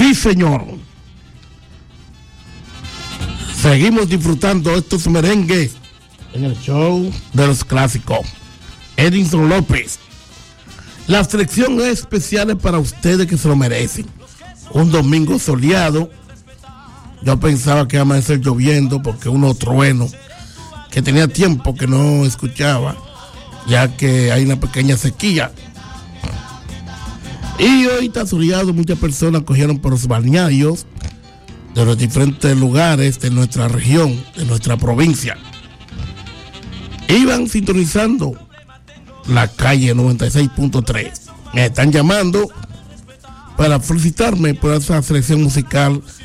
Sí, señor. Seguimos disfrutando estos merengues en el show de los clásicos. Edinson López. La selección es especial para ustedes que se lo merecen. Un domingo soleado. Yo pensaba que iba a amanecer lloviendo porque unos truenos que tenía tiempo que no escuchaba, ya que hay una pequeña sequía. Y hoy está soleado, muchas personas cogieron por los balnearios de los diferentes lugares de nuestra región, de nuestra provincia. Iban sintonizando la calle 96.3. Me están llamando para felicitarme por esa selección musical